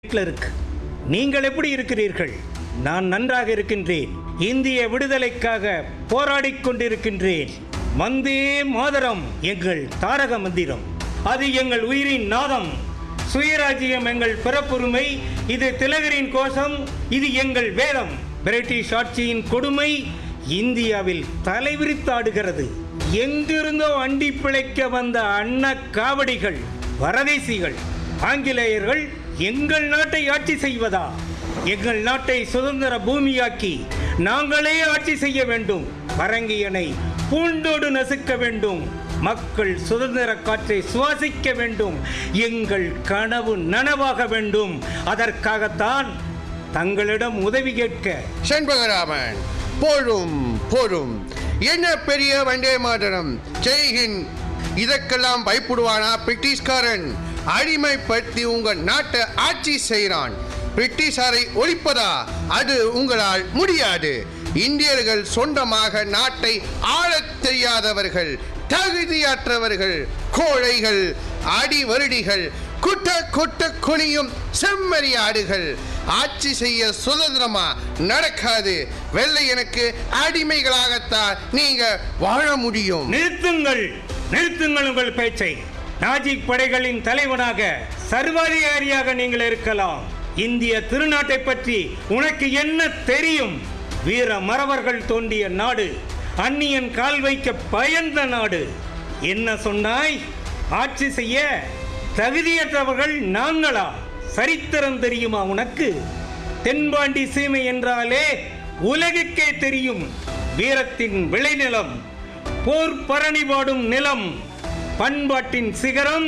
ஹிட்லருக்கு. நீங்கள் எப்படி இருக்கிறீர்கள்? நான் நன்றாக இருக்கின்றேன். இந்திய விடுதலைக்காக போராடிக் கொண்டிருக்கின்றேன். வந்தே மாதரம் எங்கள் தாரக மந்திரம், அது எங்கள் உயிரின் நாதம். சுயராஜ்யம் எங்கள் பிறப்புரிமை, இது திலகரின் கோஷம், இது எங்கள் வேதம். பிரிட்டிஷ் ஆட்சியின் கொடுமை இந்தியாவில் தலைவிரித்தாடுகிறது. எங்கிருந்தோ அண்டி பிழைக்க வந்த அன்ன காவடிகள், வரதேசிகள், ஆங்கிலேயர்கள் எங்கள் நாட்டை ஆட்சி செய்வதா? எங்கள் நாட்டை சுதந்திர பூமியாக்கி நாங்களே ஆட்சி செய்ய வேண்டும். பரங்கியனை பூண்டோடு நசுக்க வேண்டும். மக்கள் சுதந்திர காற்றை சுவாசிக்க வேண்டும். எங்கள் கனவு நனவாக வேண்டும். அதற்காகத்தான் தங்களிடம் உதவி கேட்க. செண்பகராமன், போடும் போடும், என்ன பெரிய வந்தே மாதரம், ஜெய்ஹிந்த், இதற்கெல்லாம் பயப்படுவானா பிரிட்டிஷ்காரன்? அடிமைப்படுத்தி உங்க நாட்டை ஆட்சி செய்கிறான். பிரிட்டிஷாரை ஒழிப்பதா? அது உங்களால் முடியாது. இந்தியர்கள் சொந்தமாக நாட்டை ஆளத் தெரியாதவர்கள், தகுதியற்றவர்கள், கோழைகள், அடிவருடிகள், குட்ட கொட்ட குனியும் செம்மறியாடுகள். ஆட்சி செய்ய சுதந்திரமா? நடக்காது. வெள்ளையனுக்கு அடிமைகளாகத்தான் நீங்க வாழ முடியும். நிறுத்துங்கள், நிறுத்துங்கள் உங்கள் பேச்சை. நாஜி படைகளின் தலைவனாக, சர்வாதிகாரியாக நீங்கள் இருக்கலாம். இந்திய திருநாட்டை பற்றி உனக்கு என்ன தெரியும்? வீர மறவர்கள் தோண்டிய நாடு, அந்நியன் கால் வைக்க பயந்த நாடு. என்ன சொன்னாய்? ஆட்சி செய்ய தகுதியற்றவர்கள் நாங்களா? சரித்திரம் தெரியுமா உனக்கு? தென்பாண்டி சீமை என்றாலே உலகுக்கே தெரியும். வீரத்தின் விளைநிலம், போர் பரணி பாடும் நிலம், பண்பாட்டின் சிகரம்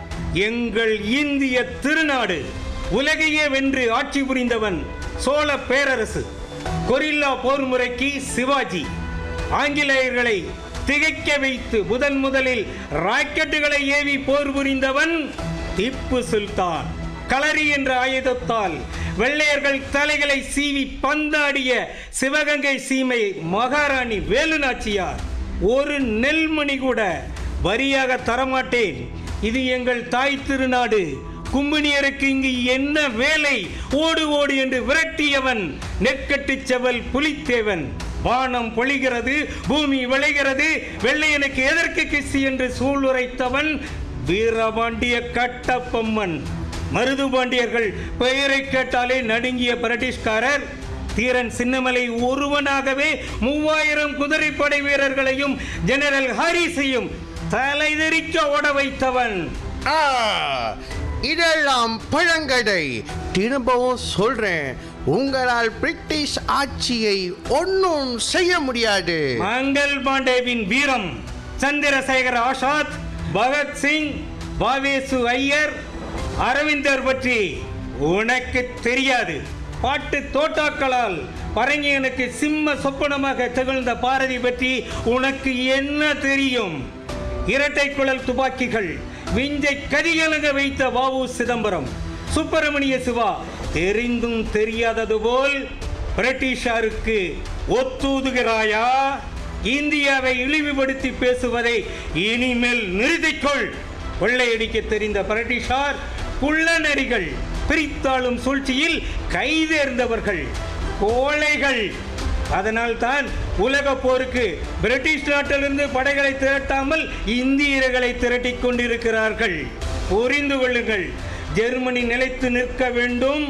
எங்கள் இந்திய திருநாடு. உலகையே வென்று ஆட்சி புரிந்தவன் சோழ பேரரசு. கொரில்லா போர் முறைக்கு சிவாஜி. ஆங்கிலேயர்களை திகைக்க வைத்து முதலில் ராக்கெட்டுகளை ஏவி போர் புரிந்தவன் திப்பு சுல்தான். களரி என்ற ஆயுதத்தால் வெள்ளையர்கள் தலைகளை சீவி பந்தாடிய சிவகங்கை சீமை மகாராணி வேலுநாச்சியார். ஒரு நெல்மணி கூட வரியாக தரமாட்டேன். இது எங்கள் தாய் திருநாடு. கும்பினியருக்கு இங்கு என்ன வேலை? ஓடு ஓடு என்று விரட்டியவன் நெற்கட்டு செவல் புலித்தேவன். வானம் பொழிகிறது, பூமி விளைகிறது, வெள்ளையனுக்கு எதற்கு கிசி என்று சூளுரைத்தவன் வீரபாண்டிய கட்டபொம்மன். மருதுபாண்டியர்கள் பெயரை கேட்டாலே நடுங்கிய பிரிட்டிஷ்காரர் தீரன் சின்னமலை ஒருவனாகவே 3000 குதிரைப்படை வீரர்களையும் ஜெனரல் ஹாரிஸையும் தலைதெறிக்க ஓட வைத்தவன். இதெல்லாம் பழங்கடை. திரும்பவும் சொல்றேன், உங்களால் பிரிட்டிஷ் ஆட்சியை ஒன்றும் செய்ய முடியாது. மங்கள் பாண்டேவின் வீரம், சந்திரசேகர் ஆசாத், பகத்சிங், பாவேசு ஐயர், அரவிந்தர் பற்றி உனக்கு தெரியாது. பாட்டு தோட்டாக்களால் பரங்கியனுக்கு சிம்ம சொப்பனமாக திகழ்ந்த பாரதி பற்றி உனக்கு என்ன தெரியும்? இரட்டை குழல் துப்பாக்கிகள் விஞ்சை கதிகலங்க வைத்த வாவு சிதம்பரம், சுப்பிரமணிய சிவா தெரிந்தும் தெரியாதது போல் பிரிட்டிஷாருக்கு ஒத்தூதுகிறாயா? இந்தியாவை இழிவுபடுத்தி பேசுவதை இனிமேல் நிறுத்திக்கொள். கொள்ளையடிக்க தெரிந்த பிரிட்டிஷார் குள்ளநரிகள், பிரித்தாளும் சூழ்ச்சியில் கைதேர்ந்தவர்கள், கோழைகள். அதனால் தான் உலக போருக்கு பிரிட்டிஷ் நாட்டிலிருந்து படைகளை திரட்டாமல் இந்தியர்களை திரட்டிக் கொண்டிருக்கிறார்கள். புரிந்து கொள்ளுங்கள். ஜெர்மனி நிலைத்து நிற்க வேண்டும்.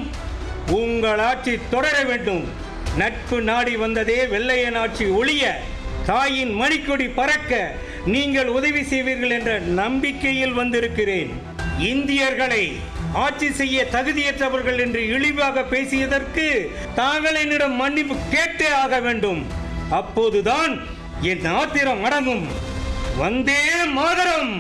உங்கள் ஆட்சி தொடர வேண்டும். நட்பு நாடி வந்ததே வெள்ளையன் ஆட்சி ஒழிய, தாயின் மணிக்கொடி பறக்க நீங்கள் உதவி செய்வீர்கள் என்ற நம்பிக்கையில் வந்திருக்கிறேன். இந்தியர்களை ஆட்சி செய்ய தகுதியற்றவர்கள் என்று இழிவாக பேசியதற்கு தாங்கள் என்னிடம் மன்னிப்பு கேட்டே ஆக வேண்டும். அப்போதுதான் என் ஆத்திரம் அடங்கும். வந்தே மாதரம்,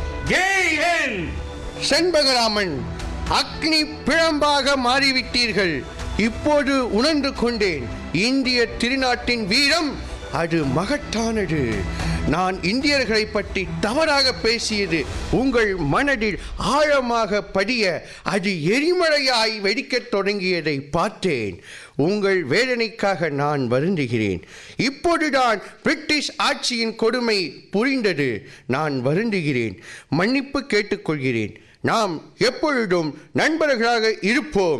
ஜெய் ஹிந்த். செண்பகராமன், அக்னி பிழம்பாக மாறிவிட்டீர்கள். இப்போது உணர்ந்து கொண்டேன். இந்திய திருநாட்டின் வீரம் அது மகத்தானது. நான் இந்தியர்களை பற்றி தவறாக பேசியது உங்கள் மனதில் ஆழமாக படிய அது எரிமலையாய் வெடிக்கத் தொடங்கியதை பார்த்தேன். உங்கள் வேதனைக்காக நான் வருந்துகிறேன். இப்போதுதான் பிரிட்டிஷ் ஆட்சியின் கொடுமை புரிந்தது. நான் வருந்துகிறேன். மன்னிப்பு கேட்டுக்கொள்கிறேன். நாம் எப்பொழுதும் நண்பர்களாக இருப்போம்.